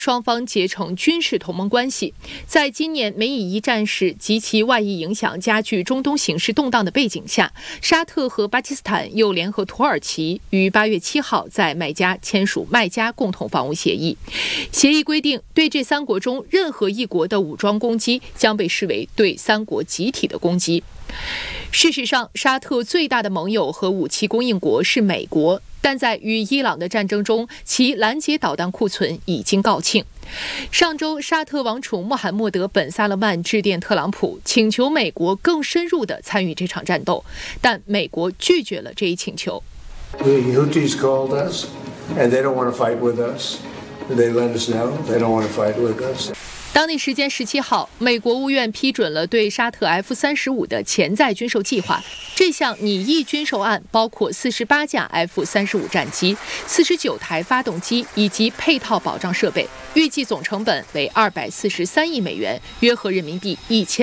双方结成军事同盟关系。在今年美以一战事及其外溢影响加剧中东形势动荡的背景下，沙特和巴基斯坦又联合土耳其于8月7号在麦加签署麦加共同防务协议。协议规定，对这三国中任何一国的武装攻击将被视为对三国集体的攻击。事实上，沙特最大的盟友和武器供应国是美国，但在与伊朗的战争中，其拦截导弹库存已经告罄。上周，沙特王储穆罕默德·本·萨勒曼致电特朗普，请求美国更深入地参与这场战斗，但美国拒绝了这一请求。 The Houthis called us, and they don't want to fight with us. They let us know they don't want to fight with us. 当地时间17号，美国务院批准了对沙特 F-35的潜在军售计划。这项拟议军售案包括48架 F-35战机、49台发动机以及配套保障设备，预计总成本为243亿美元，约合人民币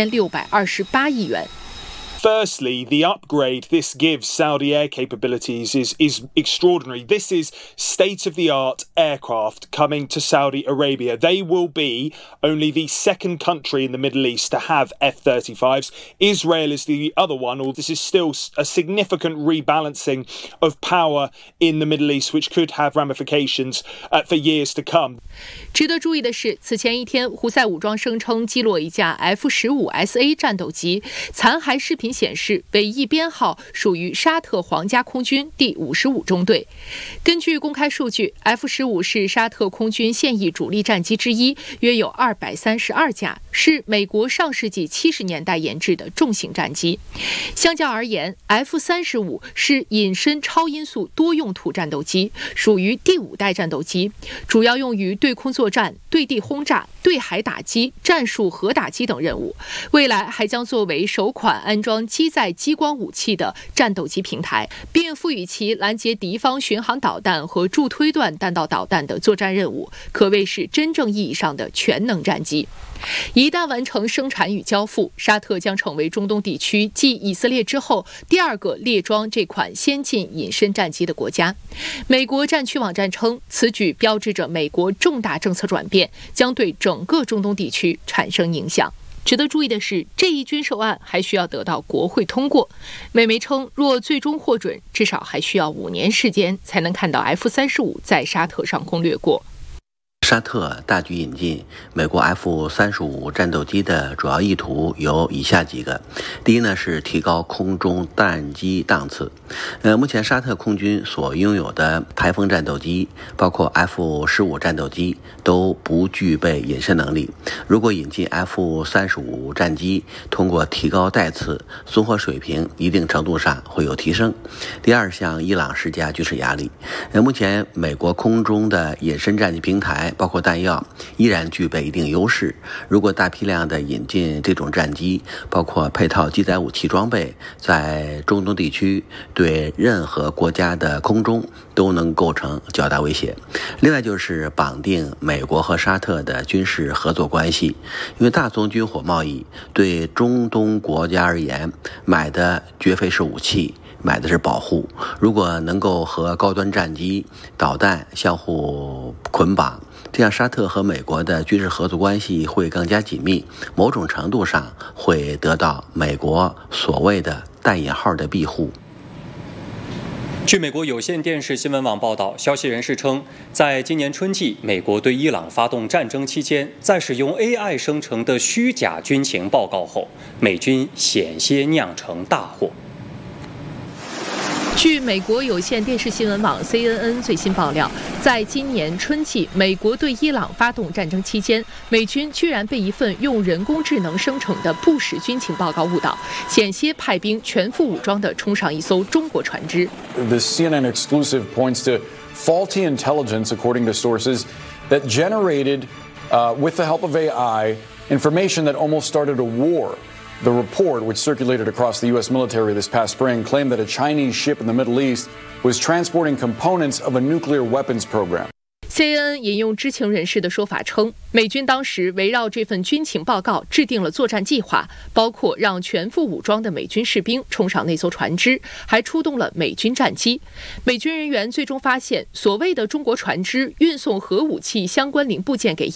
1628亿元。 Firstly, the upgrade this gives Saudi air capabilities is extraordinary. This is state-of-the-art aircraft coming to Saudi Arabia. They will be only the second country in the Middle East to have F-35s. Israel is the other one, or this is still a significant rebalancing of power in the Middle East, which could have ramifications for years to come. 值得注意的是，此前一天，胡塞武装声称击落一架 F-15SA 战斗机，残骸视频显示尾翼编号属于沙特皇家空军第55中队。根据公开数据 ，F-15是沙特空军现役主力战机之一，约有232架，是美国上世纪70年代研制的重型战机。相较而言 ，F-35是隐身超音速多用途战斗机，属于第5代战斗机，主要用于对空作战、对地轰炸、对海打击、战术核打击等任务。未来还将作为首款安装机载激光武器的战斗机平台，并赋予其拦截敌方巡航导弹和助推断弹道导弹的作战任务，可谓是真正意义上的全能战机。一旦完成生产与交付，沙特将成为中东地区继以色列之后第2个列装这款先进隐身战机的国家。美国战区网站称，此举标志着美国重大政策转变，将对整个中东地区产生影响。值得注意的是，这一军售案还需要得到国会通过。美媒称，若最终获准，至少还需要5年时间才能看到 F-35在沙特上空掠过。 沙特大举引进美国 F-35战斗机的主要意图有以下几个。第一呢，是提高空中战机档次。目前沙特空军所拥有的台风战斗机，包括 F-15战斗机，都不具备隐身能力。如果引进 F-35战机，通过提高带次，综合水平一定程度上会有提升。第二，向伊朗施加军事压力。目前美国空中的隐身战机平台包括弹药依然具备一定优势。如果大批量的引进这种战机，包括配套机载武器装备，在中东地区对任何国家的空中都能构成较大威胁。另外就是绑定美国和沙特的军事合作关系，因为大宗军火贸易对中东国家而言，买的绝非是武器，买的是保护。如果能够和高端战机、导弹相互捆绑，这样沙特和美国的军事合作关系会更加紧密，某种程度上会得到美国所谓的带引号的庇护。 据美国有线电视新闻网报道，消息人士称，在今年春季美国对伊朗发动战争期间，在使用 AI 生成的虚假军情报告后，美军险些酿成大祸。 据美国有线电视新闻网 CNN 最新爆料，在今年春季美国对伊朗发动战争期间，美军居然被一份用人工智能生成的不实军情报告误导，险些派兵全副武装地冲上一艘中国船只。 The CNN exclusive points to faulty intelligence, according to sources, that generated, with the help of AI, information that almost started a war.The report, which circulated across the U.S. military this past spring, claimed that a Chinese ship in the Middle East was transporting components of a nuclear weapons program. CNN 引用知情人士的说法称，美军当时围绕这份军情报告制定了作战计划，包括让全副武装的美军士兵冲上那艘船只，还出动了美军战机。美军人员最终发现，所谓的中国船只运送核武器相关零部件给